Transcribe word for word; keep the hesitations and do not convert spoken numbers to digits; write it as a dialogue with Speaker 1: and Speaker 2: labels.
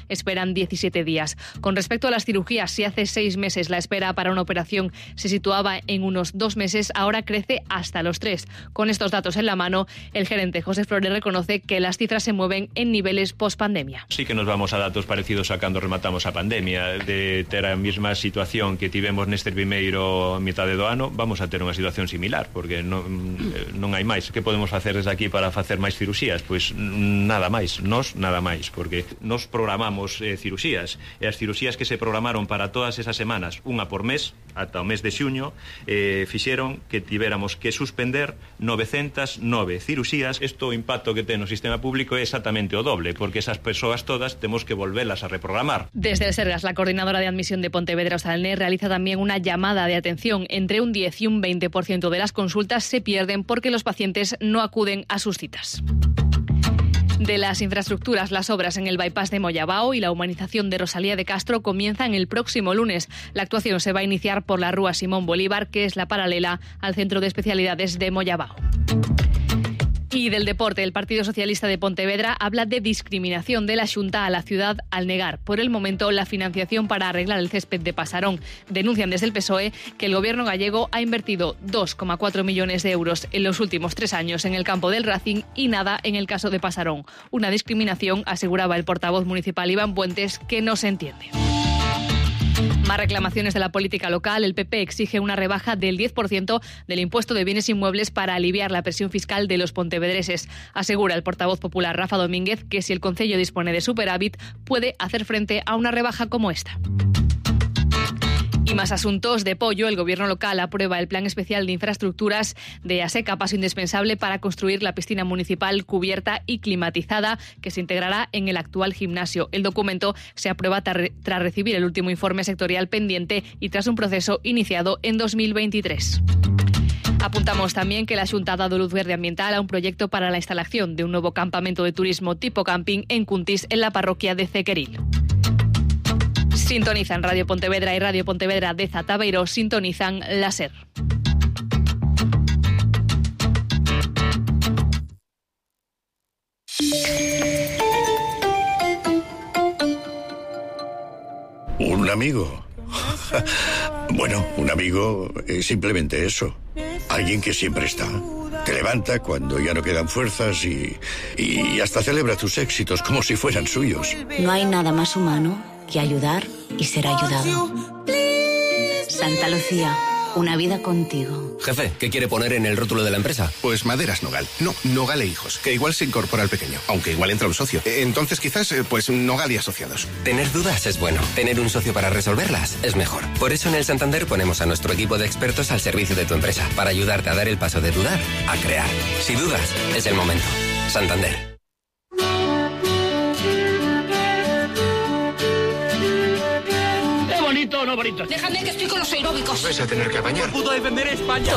Speaker 1: esperan diecisiete días. Con respecto a las cirugías, si hace seis meses la espera para una operación se situaba en unos dos meses, ahora crece hasta los tres. Con estos datos en la mano, el gerente José Flores reconoce que las cifras se mueven en niveles post-pandemia.
Speaker 2: Sí que nos vamos a datos parecidos a cando rematamos a pandemia. De ter a mesma situación que tivemos neste primeiro mitade do ano, vamos a ter unha situación similar, porque non, non hai máis. Que podemos facer desde aquí para facer máis cirurxías? Pois nada máis, nos nada máis, porque nos programamos eh, cirurxías, e as cirurxías que se programaron para todas esas semanas, unha por mes, ata o mes de xuño, eh, fixeron que tivéramos que suspender novecentas nove cirurxías. Isto, o impacto que ten no sistema público é exactamente o doble, porque esas persoas todas temos que volvelas a reprogramar.
Speaker 1: Desde el Sergas, la coordinadora de admisión de Pontevedra Hostalner realiza también una llamada de atención. Entre un diez y un veinte por ciento de las consultas se pierden porque los pacientes no acuden a sus citas. De las infraestructuras, las obras en el bypass de Moyabao y la humanización de Rosalía de Castro comienzan el próximo lunes. La actuación se va a iniciar por la Rúa Simón Bolívar, que es la paralela al Centro de Especialidades de Moyabao. Y del deporte, el Partido Socialista de Pontevedra habla de discriminación de la Xunta a la ciudad al negar, por el momento, la financiación para arreglar el césped de Pasarón. Denuncian desde el P S O E que el gobierno gallego ha invertido dos coma cuatro millones de euros en los últimos tres años en el campo del Racing y nada en el caso de Pasarón. Una discriminación, aseguraba el portavoz municipal Iván Puentes, que no se entiende. Más reclamaciones de la política local. El P P exige una rebaja del diez por ciento del impuesto de bienes inmuebles para aliviar la presión fiscal de los pontevedreses. Asegura el portavoz popular Rafa Domínguez que si el concello dispone de superávit puede hacer frente a una rebaja como esta. Y más asuntos. De Pollo, el gobierno local aprueba el plan especial de infraestructuras de ASECA, paso indispensable para construir la piscina municipal cubierta y climatizada que se integrará en el actual gimnasio. El documento se aprueba tras recibir el último informe sectorial pendiente y tras un proceso iniciado en dos mil veintitrés. Apuntamos también que la Xunta ha dado luz verde ambiental a un proyecto para la instalación de un nuevo campamento de turismo tipo camping en Cuntis, en la parroquia de Cequeril. Sintonizan Radio Pontevedra y Radio Pontevedra de Zatabeiro, sintonizan la SER.
Speaker 3: ¿Un amigo? Bueno, un amigo es simplemente eso. Alguien que siempre está. Te levanta cuando ya no quedan fuerzas y, y hasta celebra tus éxitos como si fueran suyos.
Speaker 4: No hay nada más humano que ayudar y ser ayudado. Santa Lucía, una vida contigo.
Speaker 5: Jefe, ¿qué quiere poner en el rótulo de la empresa?
Speaker 6: Pues Maderas Nogal. No, Nogal e Hijos, que igual se incorpora al pequeño, aunque igual entra un socio. Entonces quizás, pues Nogal y Asociados.
Speaker 5: Tener dudas es bueno. Tener un socio para resolverlas es mejor. Por eso en el Santander ponemos a nuestro equipo de expertos al servicio de tu empresa, para ayudarte a dar el paso de dudar a crear. Si dudas, es el momento. Santander.
Speaker 7: No, bonito. Déjame que estoy con los aeróbicos.
Speaker 6: Vais a tener que bañar.
Speaker 7: No puedo defender España.